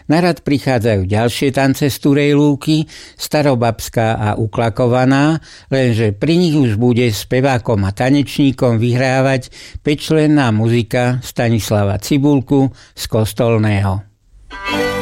Na rad prichádzajú ďalšie tance z Turej lúky, starobabská a uklakovaná, lenže pri nich už bude spevákom a tanečníkom vyhrávať 5-členná muzika Stanislava Cibulku z Kostolného.